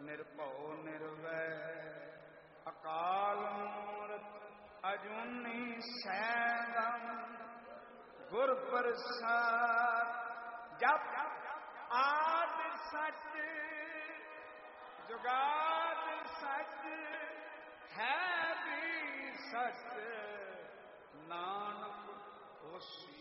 ਨਿਰਭਉ ਨਿਰਵੈਰ ਅਕਾਲ ਮੂਰਤਿ ਅਜੂਨੀ ਸੈਭੰ ਗੁਰ ਪ੍ਰਸਾਦਿ। ਜਪ ਆਦਿ ਸਚ ਜੁਗਾਦਿ ਸਚ ਹੈ ਵੀ ਸਚ ਨਾਨਕ ਹੋਸੀ